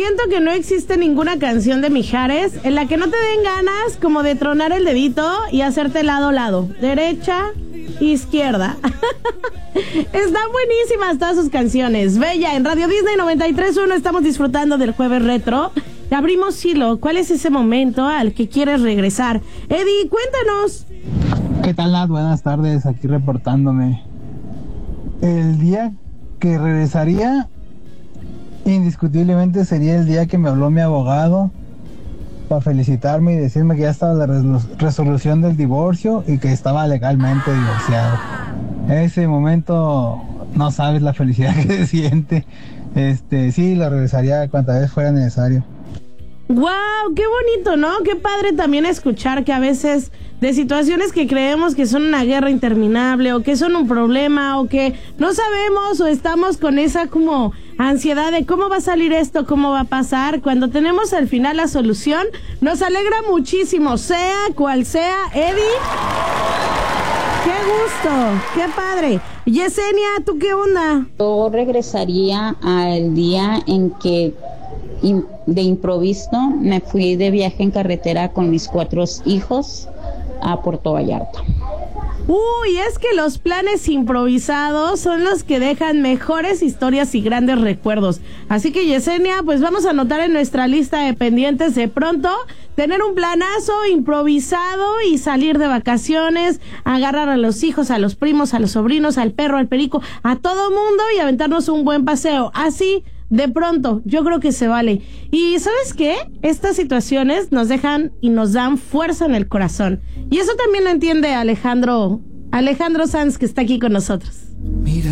Siento que no existe ninguna canción de Mijares en la que no te den ganas como de tronar el dedito y hacerte lado a lado, derecha, izquierda. Están buenísimas todas sus canciones. Bella, en Radio Disney 93.1 estamos disfrutando del Jueves Retro. Abrimos hilo. ¿Cuál es ese momento al que quieres regresar? Eddie, cuéntanos. ¿Qué tal, Nat? Buenas tardes, aquí reportándome. El día que regresaría, indiscutiblemente sería el día que me habló mi abogado para felicitarme y decirme que ya estaba la resolución del divorcio y que estaba legalmente divorciado. En ese momento no sabes la felicidad que se siente. Sí, lo regresaría cuantas veces fuera necesario. ¡Wow! ¡Qué bonito!, ¿no? Qué padre también escuchar que a veces de situaciones que creemos que son una guerra interminable o que son un problema o que no sabemos o estamos con esa como ansiedad de cómo va a salir esto, cómo va a pasar. Cuando tenemos al final la solución, nos alegra muchísimo, sea cual sea. Eddie, ¡qué gusto! ¡Qué padre! Yesenia, ¿tú qué onda? Yo regresaría al día en que de improviso me fui de viaje en carretera con mis 4 hijos a Puerto Vallarta. Uy, es que los planes improvisados son los que dejan mejores historias y grandes recuerdos. Así que, Yesenia, pues vamos a anotar en nuestra lista de pendientes de pronto tener un planazo improvisado y salir de vacaciones, agarrar a los hijos, a los primos, a los sobrinos, al perro, al perico, a todo mundo y aventarnos un buen paseo. Así, de pronto, yo creo que se vale. Y ¿sabes qué? Estas situaciones nos dejan y nos dan fuerza en el corazón. Y eso también lo entiende Alejandro Sanz, que está aquí con nosotros. Mira